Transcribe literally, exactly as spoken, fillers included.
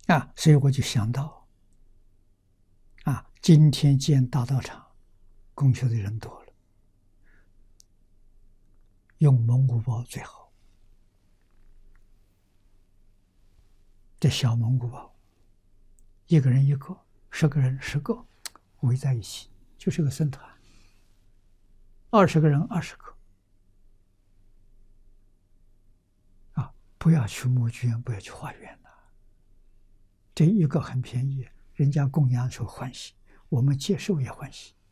啊，所以我就想到啊，今天建大道场，供修的人多了，用蒙古包最好。这小蒙古包，一个人一个，十个人十个，围在一起，就是个僧团。二十个人二十个，啊，不要去募捐，不要去化缘了。这一个很便宜，人家供养时候欢喜，我们接受也欢喜。